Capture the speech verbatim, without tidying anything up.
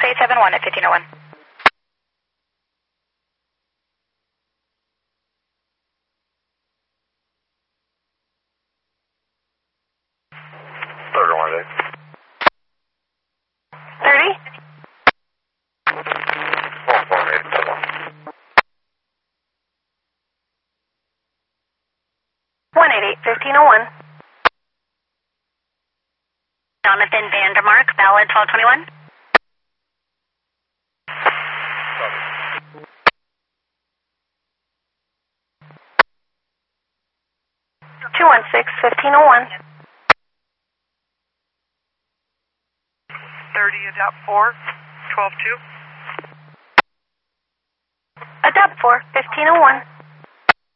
eight seven one at fifteen oh one. thirty-one. thirty? one four eight seven. one eight eight, fifteen oh one. Jonathan Vandermark, valid twelve twenty-one. two one six, fifteen oh one. thirty, adopt four, twelve two. Adopt four, fifteen oh one.